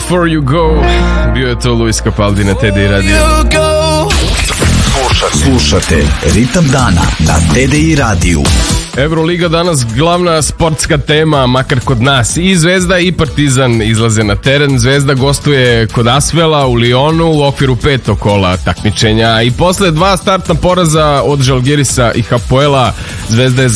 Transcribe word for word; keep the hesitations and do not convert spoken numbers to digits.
Before You Go. Bio je to Luis Capaldi na T D I Radio. Slušate, slušate Ritam dana na T D I Radio. Euroliga danas glavna sportska tema, makar kod nas. I Zvezda i Partizan izlaze na teren. Zvezda gostuje kod Asvela u Lionu u okviru petog kola takmičenja. I posle dva startna poraza od Žalgirisa i Hapoela, Zvezda je